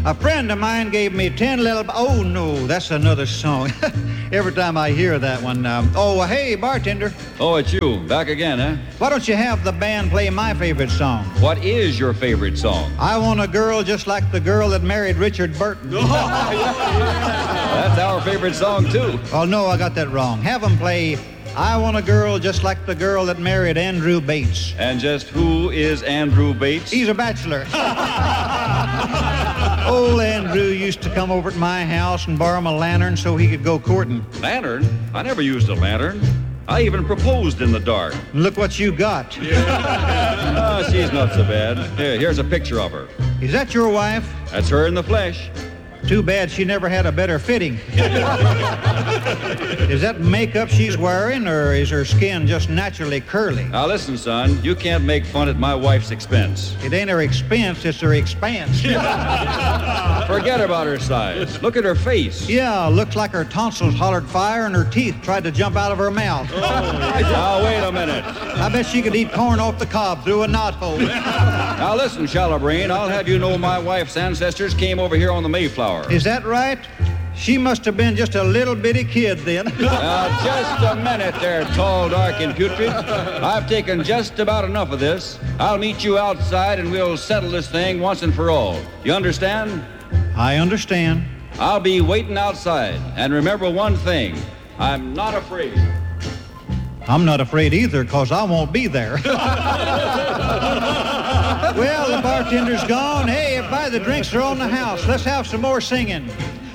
A friend of mine gave me 10 little... Oh, no, that's another song. Every time I hear that one. Hey, bartender. Oh, it's you. Back again, eh? Why don't you have the band play my favorite song? What is your favorite song? I Want a Girl Just Like the Girl That Married Richard Burton. That's our favorite song, too. Oh, no, I got that wrong. Have them play... I Want a Girl Just Like the Girl That Married Andrew Bates. And just who is Andrew Bates? He's a bachelor. Old Andrew used to come over to my house and borrow my lantern so he could go courting. Lantern? I never used a lantern. I even proposed in the dark. Look what you got. Oh, she's not so bad. Here's a picture of her. Is that your wife? That's her in the flesh. Too bad she never had a better fitting. Is that makeup she's wearing, or is her skin just naturally curly? Now listen, son, you can't make fun at my wife's expense. It ain't her expense, it's her expanse. Forget about her size. Look at her face. Yeah, looks like her tonsils hollered fire and her teeth tried to jump out of her mouth. Now, wait a minute. I bet she could eat corn off the cob through a knothole. Now listen, Shallowbrain, I'll have you know my wife's ancestors came over here on the Mayflower. Is that right? She must have been just a little bitty kid then. Now, just a minute there, tall, dark, and putrid. I've taken just about enough of this. I'll meet you outside and we'll settle this thing once and for all. You understand? I understand. I'll be waiting outside. And remember one thing, I'm not afraid. I'm not afraid either, because I won't be there. Well, the bartender's gone. Hey, everybody, the drinks are on the house. Let's have some more singing.